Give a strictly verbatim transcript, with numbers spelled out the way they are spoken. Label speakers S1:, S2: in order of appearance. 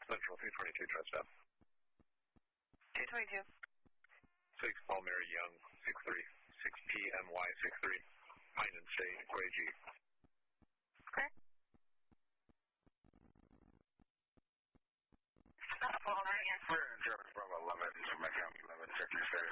S1: Central two twenty-two, try stop.
S2: two twenty-two.
S1: six Paul Mary Young, six three, six P M Y six three, Pine and State, Quay G.